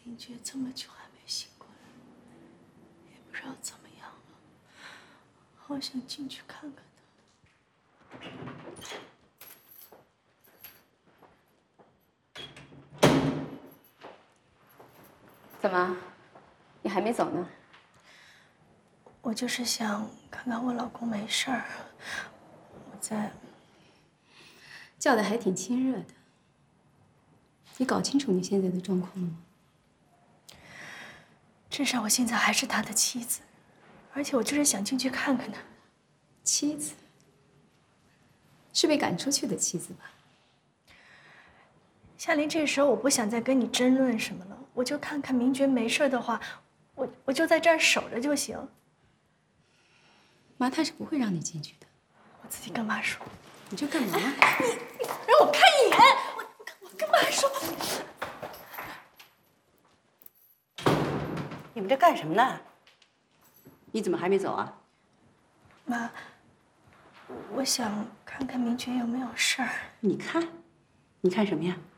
明觉这么久还没醒过来，也不知道怎么样了，好想进去看看他。 怎么，你还没走呢？ 我就是想看看我老公没事儿。我在。 叫的还挺亲热的。你搞清楚你现在的状况了吗？ 至少我现在还是他的妻子，而且我就是想进去看看他。 妻子？是被赶出去的妻子吧？ 夏琳，这时候我不想再跟你争论什么了，我就看看明觉没事的话，我就在这儿守着就行。 妈，她是不会让你进去的。 我自己跟妈说。 你这干嘛？ 你让我看一眼，我跟妈说。 你们这干什么呢？你怎么还没走啊？ 妈，我想看看明觉有没有事儿。 你看，你看什么呀？